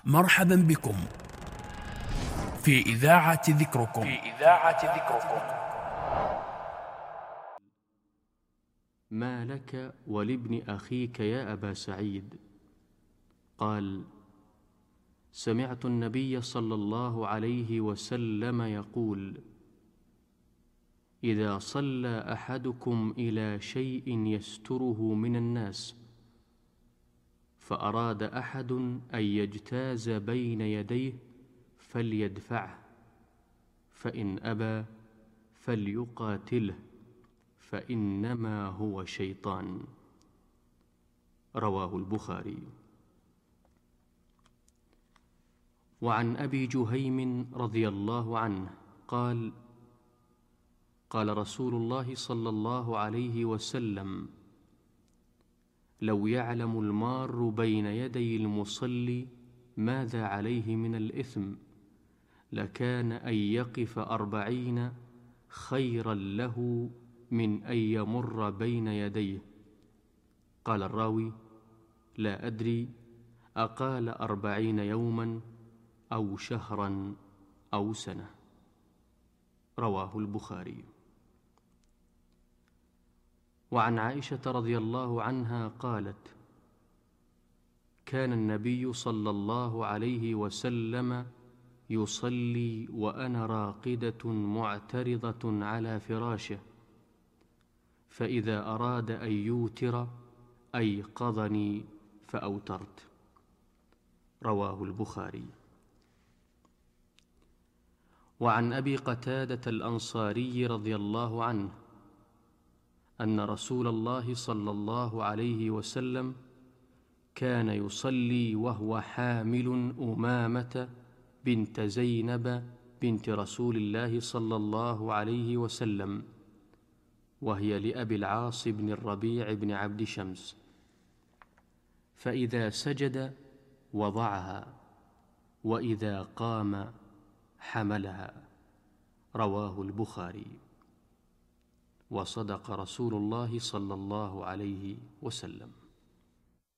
مرحبا بكم في إذاعة ذكركم. ما لك ولابن أخيك يا أبا سعيد؟ قال: سمعت النبي صلى الله عليه وسلم يقول: إذا صلى أحدكم إلى شيء يستره من الناس فأراد أحد أن يجتاز بين يديه فليدفعه، فإن أبى فليقاتله، فإنما هو شيطان. رواه البخاري. وعن أبي جهيم رضي الله عنه قال: قال رسول الله صلى الله عليه وسلم: لو يعلم المار بين يدي المصلي ماذا عليه من الإثم لكان أن يقف 40 خيرا له من أن يمر بين يديه. قال الراوي: لا أدري أقال 40 يوما أو شهرا أو سنة. رواه البخاري. وعن عائشة رضي الله عنها قالت: كان النبي صلى الله عليه وسلم يصلي وأنا راقدة معترضة على فراشه، فإذا أراد أن يوتر أيقظني فأوترت. رواه البخاري. وعن أبي قتادة الأنصاري رضي الله عنه أن رسول الله صلى الله عليه وسلم كان يصلي وهو حامل أمامة بنت زينب بنت رسول الله صلى الله عليه وسلم، وهي لأبي العاص بن الربيع بن عبد شمس، فإذا سجد وضعها، وإذا قام حملها. رواه البخاري. وصدق رسول الله صلى الله عليه وسلم.